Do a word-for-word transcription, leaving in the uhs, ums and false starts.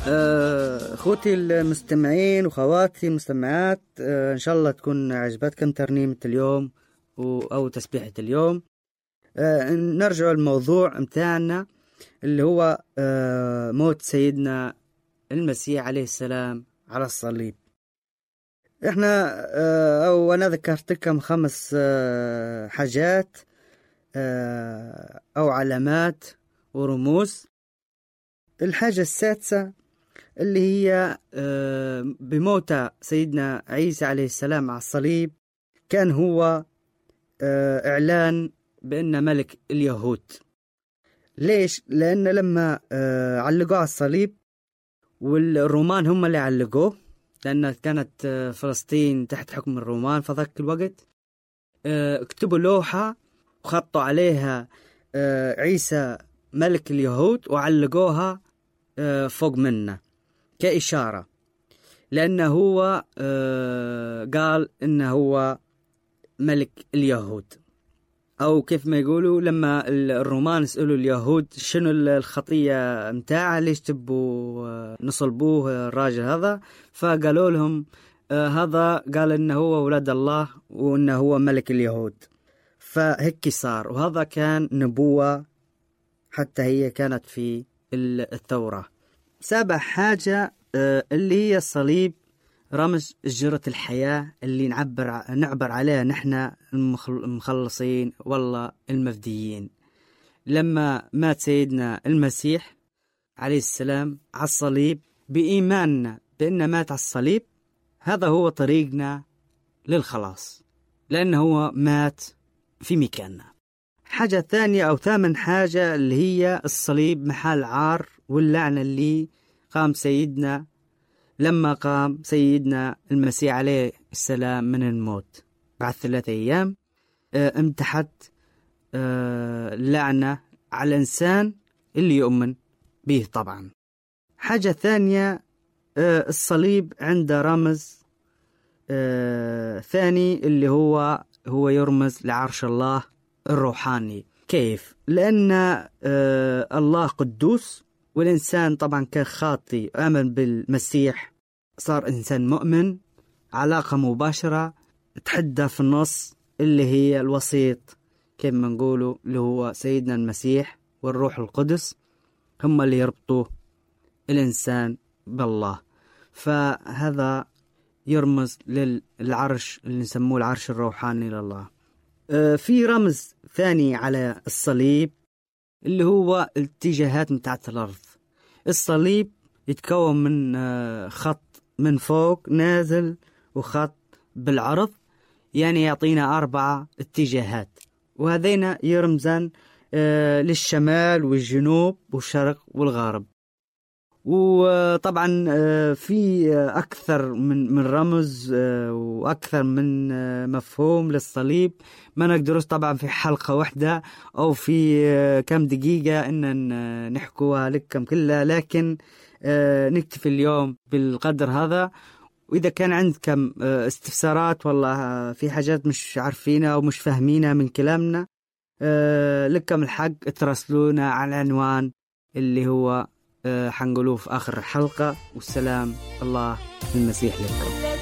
اخوتي المستمعين وخواتي المستمعات، ان شاء الله تكون عجبتكم ترنيمة اليوم او تسبيحة اليوم. نرجع الموضوع متاعنا اللي هو موت سيدنا المسيح عليه السلام على الصليب. احنا او انا ذكرت لكم خمس حاجات او علامات ورموز. الحاجة السادسة اللي هي بموت سيدنا عيسى عليه السلام على الصليب كان هو إعلان بأن ملك اليهود. ليش؟ لأن لما علقوه على الصليب والرومان هم اللي علقوه، لأن كانت فلسطين تحت حكم الرومان في ذاك الوقت، اكتبوا لوحة وخطوا عليها عيسى ملك اليهود وعلقوها فوق منا كإشارة، لأنه هو قال إنه هو ملك اليهود. أو كيف ما يقولوا لما الرومان سألوا اليهود شنو الخطية متاعه، ليش تبوا نصلبوه الراجل هذا، فقالوا لهم هذا قال إنه هو ولد الله وإنه هو ملك اليهود. فهيك صار، وهذا كان نبوة حتى هي كانت في الثورة. سابع حاجة اللي هي الصليب، رمز جرة الحياة اللي نعبر نعبر عليها نحن المخلصين والله المفديين. لما مات سيدنا المسيح عليه السلام على الصليب بإيماننا بأنه مات على الصليب، هذا هو طريقنا للخلاص، لأنه هو مات في مكاننا. حاجة ثانية أو ثامن حاجة اللي هي الصليب محل عار واللعنة اللي قام سيدنا لما قام سيدنا المسيح عليه السلام من الموت بعد ثلاثة أيام، اه امتحت اه لعنة على الإنسان اللي يؤمن به. طبعا حاجة ثانية اه الصليب عنده رمز اه ثاني اللي هو هو يرمز لعرش الله الروحاني. كيف؟ لأن آه الله قدوس، والإنسان طبعا كان خاطي آمن بالمسيح صار إنسان مؤمن، علاقة مباشرة تحدى في النص اللي هي الوسيط كيف ما نقوله اللي هو سيدنا المسيح والروح القدس، هم اللي يربطوا الإنسان بالله. فهذا يرمز للعرش اللي نسموه العرش الروحاني لله. في رمز ثاني على الصليب اللي هو الاتجاهات متاعت الأرض. الصليب يتكون من خط من فوق نازل وخط بالعرض، يعني يعطينا أربعة اتجاهات، وهذين يرمزان للشمال والجنوب والشرق والغرب. وطبعا في أكثر من من رمز وأكثر من مفهوم للصليب ما نقدرش طبعا في حلقة واحدة أو في كم دقيقة إن نحكوها لكم كلها، لكن نكتفي اليوم بالقدر هذا. وإذا كان عندكم استفسارات والله في حاجات مش عارفينها أو مش فاهمينها من كلامنا، لكم الحق تراسلونا على العنوان اللي هو حنقولوه في آخر الحلقة. والسلام الله المسيح لكم.